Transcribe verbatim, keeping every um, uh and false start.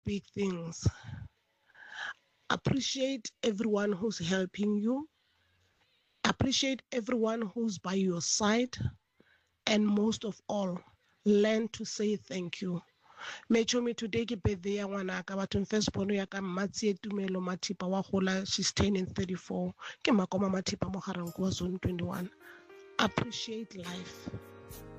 big things. Appreciate everyone who's helping you. Appreciate everyone who's by your side. And most of all, learn to say thank you. Mechomi today ke birthday ya ngwana ka bathong first born ya ka Mmatsi Tumelo Matipa wa gola, she's turning thirty-four. Ke Makoma Matipa mo garang kwa zone twenty-one. Appreciate life.